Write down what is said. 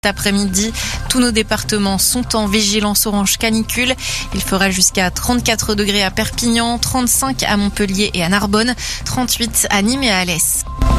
Cet après-midi, tous nos départements sont en vigilance orange canicule. Il fera jusqu'à 34 degrés à Perpignan, 35 à Montpellier et à Narbonne, 38 à Nîmes et à Alès.